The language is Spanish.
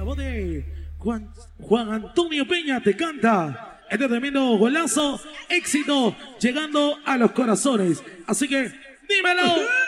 voz de Juan Antonio Peña te canta este tremendo golazo, éxito, llegando a los corazones. Así que, dímelo.